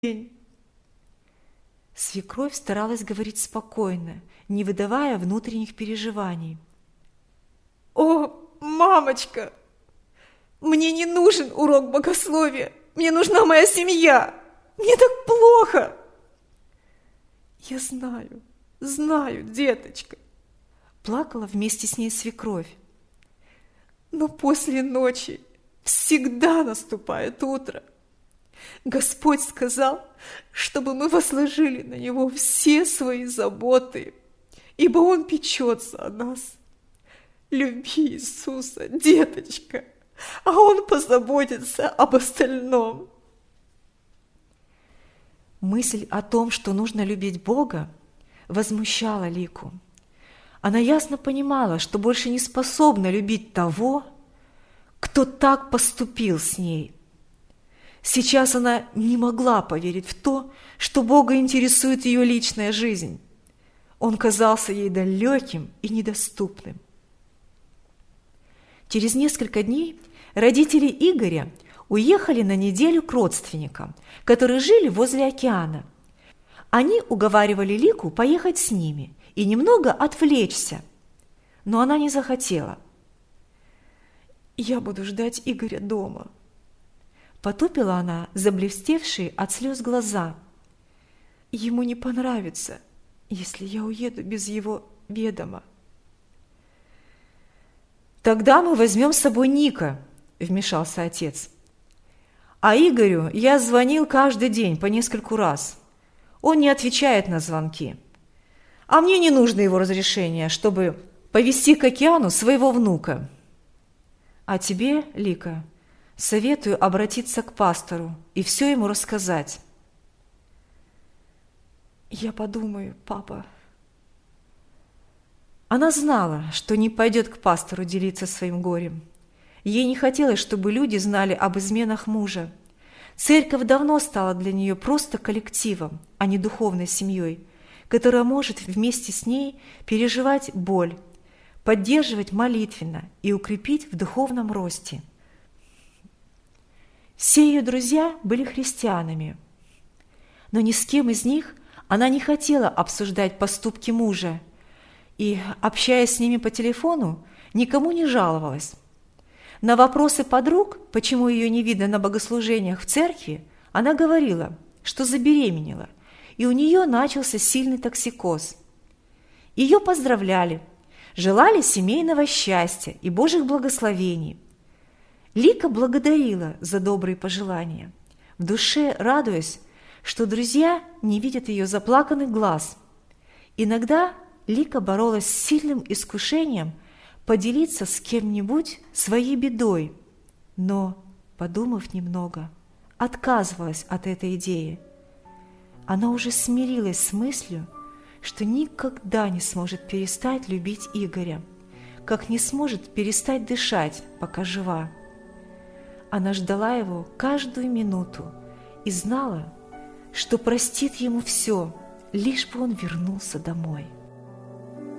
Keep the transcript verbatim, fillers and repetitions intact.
день. Свекровь старалась говорить спокойно, не выдавая внутренних переживаний. «О, мамочка, мне не нужен урок богословия, мне нужна моя семья, мне так плохо!» «Я знаю, знаю, деточка», – плакала вместе с ней свекровь. «Но после ночи всегда наступает утро. Господь сказал, чтобы мы возложили на Него все свои заботы, ибо Он печется о нас. Люби Иисуса, деточка, а Он позаботится об остальном». Мысль о том, что нужно любить Бога, возмущала Лику. Она ясно понимала, что больше не способна любить того, кто так поступил с ней. Сейчас она не могла поверить в то, что Бога интересует ее личная жизнь. Он казался ей далеким и недоступным. Через несколько дней родители Игоря уехали на неделю к родственникам, которые жили возле океана. Они уговаривали Лику поехать с ними и немного отвлечься, но она не захотела. «Я буду ждать Игоря дома», – потупила она заблестевшие от слез глаза. «Ему не понравится, если я уеду без его ведома». «Тогда мы возьмем с собой Ника», – вмешался отец. «А Игорю я звонил каждый день по нескольку раз. Он не отвечает на звонки. А мне не нужно его разрешение, чтобы повезти к океану своего внука. А тебе, Лика, советую обратиться к пастору и все ему рассказать». «Я подумаю, папа». Она знала, что не пойдет к пастору делиться своим горем. Ей не хотелось, чтобы люди знали об изменах мужа. Церковь давно стала для нее просто коллективом, а не духовной семьей, которая может вместе с ней переживать боль, поддерживать молитвенно и укрепить в духовном росте. Все ее друзья были христианами, но ни с кем из них она не хотела обсуждать поступки мужа и, общаясь с ними по телефону, никому не жаловалась. На вопросы подруг, почему ее не видно на богослужениях в церкви, она говорила, что забеременела, и у нее начался сильный токсикоз. Ее поздравляли, желали семейного счастья и Божьих благословений. Лика благодарила за добрые пожелания, в душе радуясь, что друзья не видят ее заплаканных глаз. Иногда Лика боролась с сильным искушением поделиться с кем-нибудь своей бедой, но, подумав немного, отказывалась от этой идеи. Она уже смирилась с мыслью, что никогда не сможет перестать любить Игоря, как не сможет перестать дышать, пока жива. Она ждала его каждую минуту и знала, что простит ему все, лишь бы он вернулся домой.